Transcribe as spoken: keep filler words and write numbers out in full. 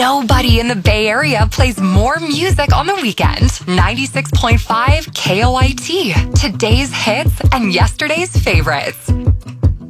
nobody in the Bay Area plays more music on the weekend. ninety-six point five K O I T. Today's hits and yesterday's favorites.